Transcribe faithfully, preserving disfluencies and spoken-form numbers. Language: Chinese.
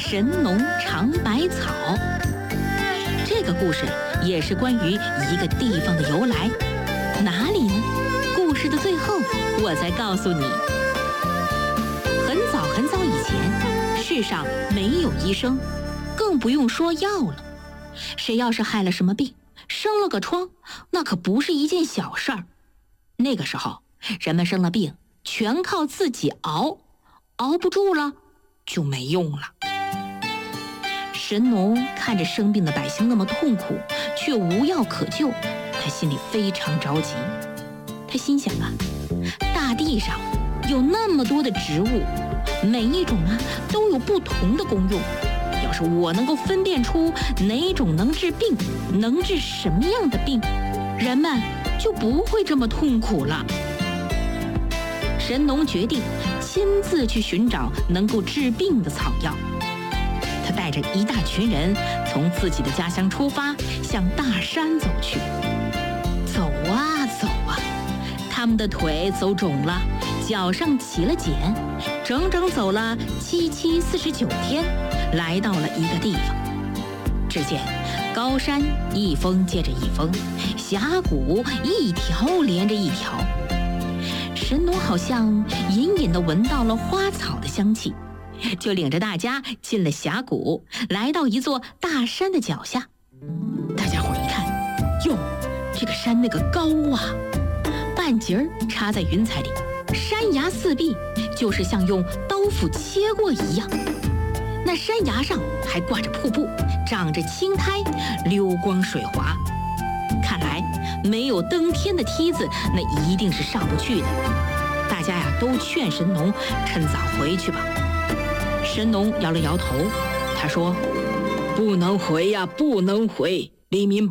神农尝百草。这个故事也是关于一个地方的由来，哪里呢？故事的最后我再告诉你。很早很早以前，世上没有医生，更不用说药了。谁要是害了什么病，生了个疮，那可不是一件小事儿。那个时候，人们生了病，全靠自己熬，熬不住了就没用了。神农看着生病的百姓那么痛苦，却无药可救，他心里非常着急。他心想啊，大地上有那么多的植物，每一种啊都有不同的功用。要是我能够分辨出哪种能治病，能治什么样的病，人们就不会这么痛苦了。神农决定亲自去寻找能够治病的草药。他带着一大群人从自己的家乡出发，向大山走去。走啊走啊，他们的腿走肿了，脚上起了茧，整整走了七七四十九天，来到了一个地方。只见高山一峰接着一峰，峡谷一条连着一条。神农好像隐隐地闻到了花草的香气，就领着大家进了峡谷，来到一座大山的脚下。大家伙一看，哟，这个山那个高啊，半截儿插在云彩里，山崖四壁就是像用刀斧切过一样。那山崖上还挂着瀑布，长着青苔，溜光水滑。看来没有登天的梯子，那一定是上不去的。大家呀都劝神农趁早回去吧。神农摇了摇头，他说：“不能回呀，不能回，黎民